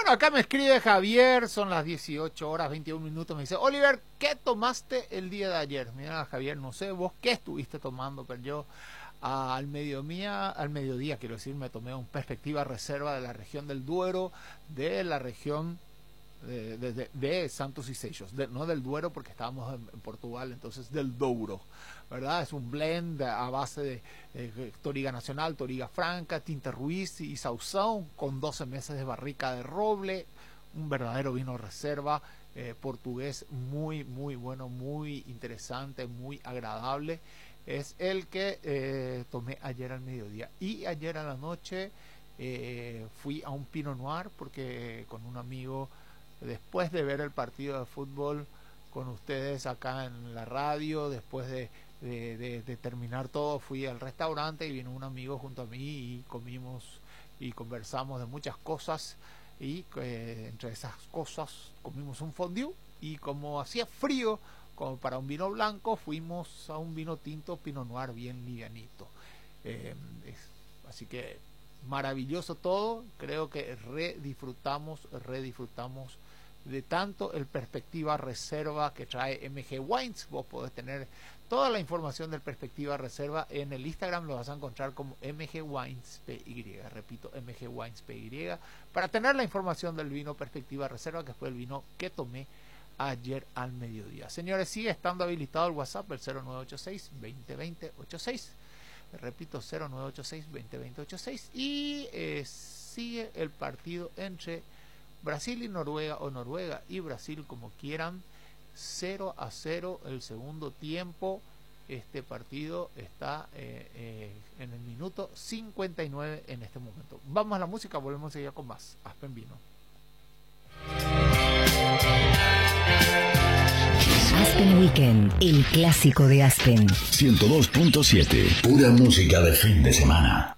Bueno, acá me escribe Javier, son las 18 horas 21 minutos, me dice, Oliver, ¿qué tomaste el día de ayer? Mira, Javier, no sé, vos qué estuviste tomando, pero yo al mediodía, quiero decir, me tomé un Perspectiva Reserva de la región del Duero, de la región de Santos y Seixos, no del Duero porque estábamos en Portugal, entonces del Douro, ¿verdad? Es un blend a base de Toriga Nacional, Toriga Franca, Tinta Ruiz y Sauzão, con 12 meses de barrica de roble, un verdadero vino reserva portugués muy, muy bueno, muy interesante, muy agradable. Es el que tomé ayer al mediodía. Y ayer a la noche fui a un Pinot Noir porque con un amigo, después de ver el partido de fútbol con ustedes acá en la radio, después de terminar todo, fui al restaurante y vino un amigo junto a mí y comimos y conversamos de muchas cosas y entre esas cosas comimos un fondue y como hacía frío como para un vino blanco, fuimos a un vino tinto Pinot Noir bien livianito. Así que maravilloso todo, creo que redisfrutamos de tanto el Perspectiva Reserva que trae MG Wines. Vos podés tener toda la información del Perspectiva Reserva en el Instagram, lo vas a encontrar como MG Wines PY, repito, MG Wines PY, para tener la información del vino Perspectiva Reserva, que fue el vino que tomé ayer al mediodía. Señores, sigue estando habilitado el WhatsApp, el 0986-2020-86. Repito, 0986-2020-86. Y sigue el partido entre Brasil y Noruega, o Noruega y Brasil, como quieran. 0-0 el segundo tiempo. Este partido está en el minuto 59 en este momento. Vamos a la música, volvemos a seguir con más Aspen Vino. Aspen Weekend, el clásico de Aspen. 102.7, pura música de fin de semana.